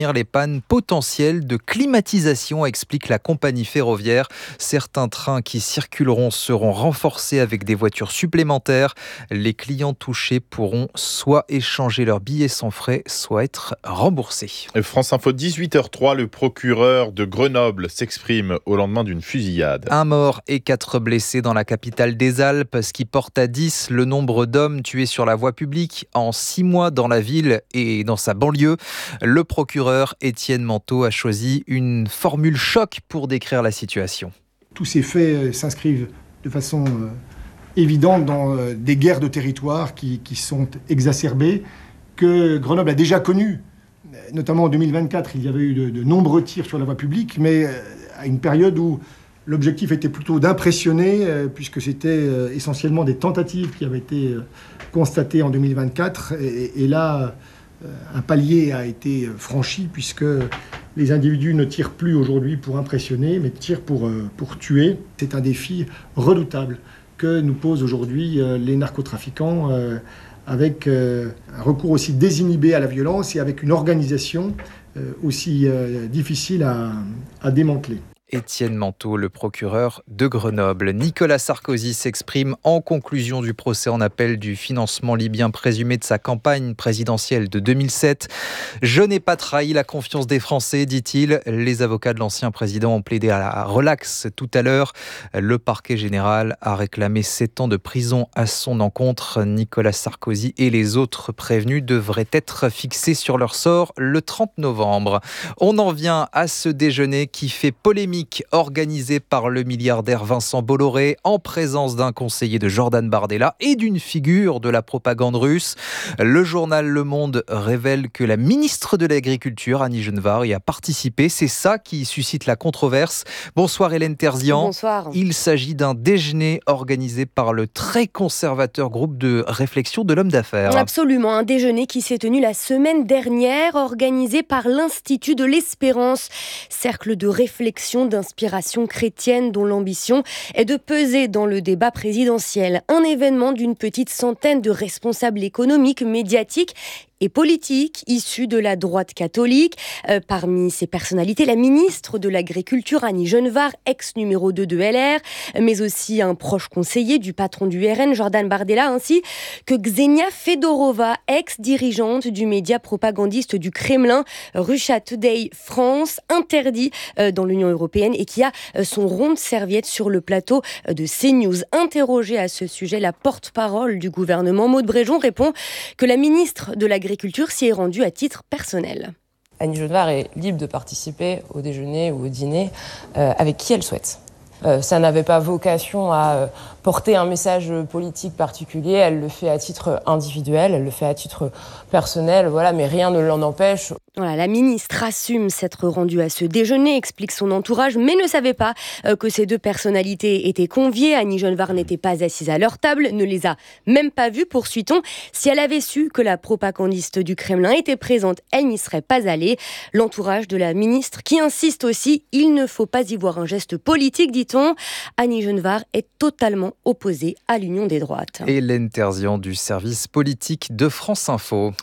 les pannes potentielles de climatisation, explique la compagnie ferroviaire. Certains trains qui circuleront seront renforcés avec des voitures supplémentaires. Les clients touchés pourront soit échanger leurs billets sans frais, soit être remboursés. France Info 18h03, le procureur de Grenoble s'exprime au lendemain d'une fusillade. Un mort et 4 blessés dans la capitale des Alpes, ce qui porte à 10 le nombre d'hommes tués sur la voie publique en 6 mois dans la ville et dans sa banlieue. Le procureur Étienne Manteau a choisi une formule choc pour décrire la situation. Tous ces faits s'inscrivent de façon évidente dans des guerres de territoire qui sont exacerbées, que Grenoble a déjà connues. Notamment en 2024, il y avait eu de nombreux tirs sur la voie publique, mais à une période où l'objectif était plutôt d'impressionner, puisque c'était essentiellement des tentatives qui avaient été constatées en 2024. Et là, un palier a été franchi, puisque les individus ne tirent plus aujourd'hui pour impressionner, mais tirent pour tuer. C'est un défi redoutable que nous posent aujourd'hui les narcotrafiquants, avec un recours aussi désinhibé à la violence et avec une organisation aussi difficile à démanteler. Étienne Manteau, le procureur de Grenoble. Nicolas Sarkozy s'exprime en conclusion du procès en appel du financement libyen présumé de sa campagne présidentielle de 2007. « Je n'ai pas trahi la confiance des Français », dit-il. Les avocats de l'ancien président ont plaidé à la relaxe tout à l'heure. Le parquet général a réclamé 7 ans de prison à son encontre. Nicolas Sarkozy et les autres prévenus devraient être fixés sur leur sort le 30 novembre. On en vient à ce déjeuner qui fait polémique, organisé par le milliardaire Vincent Bolloré en présence d'un conseiller de Jordan Bardella et d'une figure de la propagande russe. Le journal Le Monde révèle que la ministre de l'Agriculture, Annie Genevard, y a participé. C'est ça qui suscite la controverse. Bonsoir Hélène Terzian. Bonsoir. Il s'agit d'un déjeuner organisé par le très conservateur groupe de réflexion de l'homme d'affaires. Absolument, un déjeuner qui s'est tenu la semaine dernière, organisé par l'Institut de l'Espérance, cercle de réflexion d'inspiration chrétienne dont l'ambition est de peser dans le débat présidentiel. Un événement d'une petite centaine de responsables économiques, médiatiques et politiques issus de la droite catholique. Parmi ces personnalités, la ministre de l'Agriculture, Annie Genevard, ex-numéro 2 de LR, mais aussi un proche conseiller du patron du RN, Jordan Bardella, ainsi que Ksenia Fedorova, ex-dirigeante du média propagandiste du Kremlin, Russia Today France, interdit dans l'Union européenne et qui a son rond de serviette sur le plateau de CNews. Interrogée à ce sujet, la porte-parole du gouvernement, Maud Bréjon, répond que la ministre de l'Agriculture s'y est rendue à titre personnel. Annie Genevard est libre de participer au déjeuner ou au dîner avec qui elle souhaite. Ça n'avait pas vocation à porter un message politique particulier, elle le fait à titre individuel, elle le fait à titre personnel, voilà, mais rien ne l'en empêche. Voilà, la ministre assume s'être rendue à ce déjeuner, explique son entourage, mais ne savait pas que ces deux personnalités étaient conviées. Annie Genevard n'était pas assise à leur table, ne les a même pas vues, poursuit-on. Si elle avait su que la propagandiste du Kremlin était présente, elle n'y serait pas allée. L'entourage de la ministre qui insiste aussi, il ne faut pas y voir un geste politique, dit-on. Annie Genevard est totalement opposée à l'union des droites. Hélène Terzian du service politique de France Info.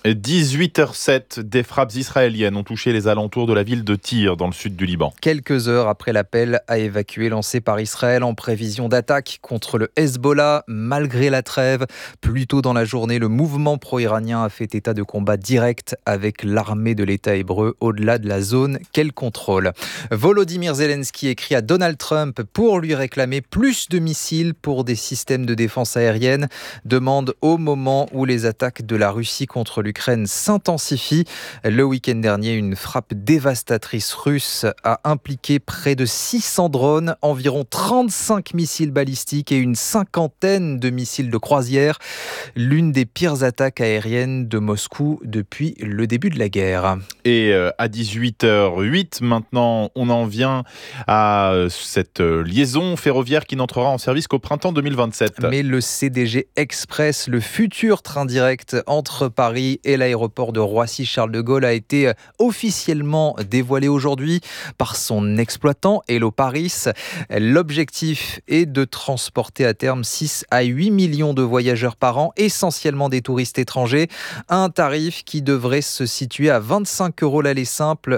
18h07, des frappes israéliennes ont touché les alentours de la ville de Tyr, dans le sud du Liban. Quelques heures après l'appel à évacuer lancé par Israël en prévision d'attaque contre le Hezbollah, malgré la trêve. Plus tôt dans la journée, le mouvement pro-iranien a fait état de combats directs avec l'armée de l'État hébreu au-delà de la zone qu'elle contrôle. Volodymyr Zelensky écrit à Donald Trump pour lui réclamer plus de missiles pour des systèmes de défense aérienne. Demande au moment où les attaques de la Russie contre l'Ukraine s'intensifient. Le week-end dernier, une frappe dévastatrice russe a impliqué près de 600 drones, environ 35 missiles balistiques et une cinquantaine de missiles de croisière. L'une des pires attaques aériennes de Moscou depuis le début de la guerre. Et à 18h08, maintenant, on en vient à cette liaison ferroviaire qui n'entrera en service qu'au printemps 2027. Mais le CDG Express, le futur train direct entre Paris et l'aéroport de Roissy-Charles de Gaulle, a été été officiellement dévoilée aujourd'hui par son exploitant Hello Paris. L'objectif est de transporter à terme 6 à 8 millions de voyageurs par an, essentiellement des touristes étrangers. Un tarif qui devrait se situer à 25 € l'aller simple